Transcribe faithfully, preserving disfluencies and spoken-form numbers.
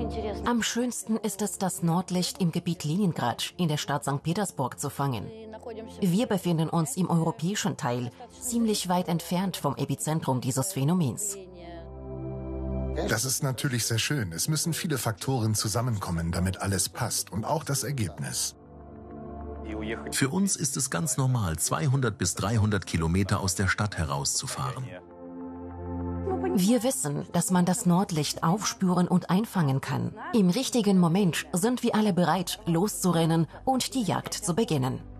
Am schönsten ist es, das Nordlicht im Gebiet Leningrad in der Stadt Sankt Petersburg zu fangen. Wir befinden uns im europäischen Teil, ziemlich weit entfernt vom Epizentrum dieses Phänomens. Das ist natürlich sehr schön. Es müssen viele Faktoren zusammenkommen, damit alles passt und auch das Ergebnis. Für uns ist es ganz normal, zweihundert bis dreihundert Kilometer aus der Stadt herauszufahren. Wir wissen, dass man das Nordlicht aufspüren und einfangen kann. Im richtigen Moment sind wir alle bereit, loszurennen und die Jagd zu beginnen.